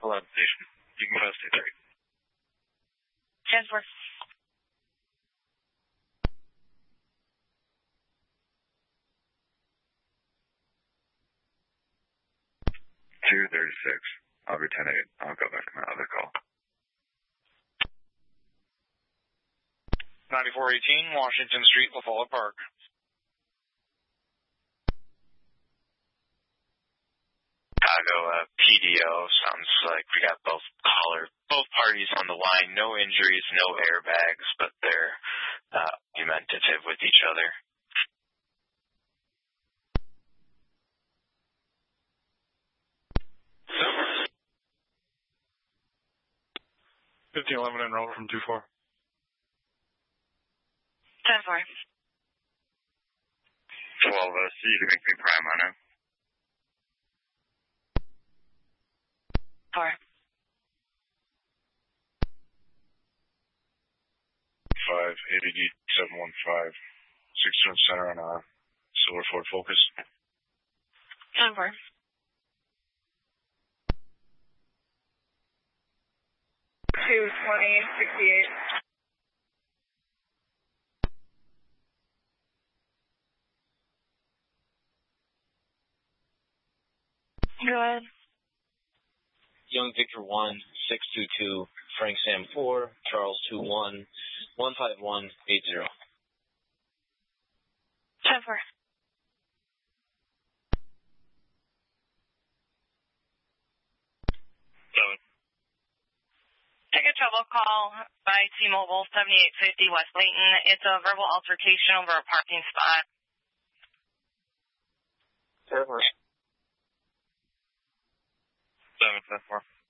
11 station. You can go to stay 10-4. I'll be 10-8. I'll go back to my other call. 9418 Washington Street, La Folla Park. Chicago PDO. Sounds like we got both parties on the line. No injuries, no airbags, but they're argumentative with each other. 1511 en route from 24. 10-4. 12, see you to make me prime on him. 4. 5, ADD 715. 6 center on Silver Ford Focus. 10-4. 220-68. Go ahead. Young Victor 1, 622, Frank Sam 4, Charles 21, 15180. 10-4. Take a trouble call by T-Mobile 7850 West Layton. It's a verbal altercation over a parking spot. 7-4.